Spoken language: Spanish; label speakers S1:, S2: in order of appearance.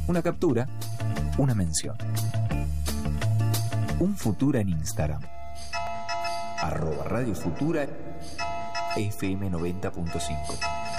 S1: una captura, una mención. Un Futura en Instagram. @Radio Futura FM 90.5.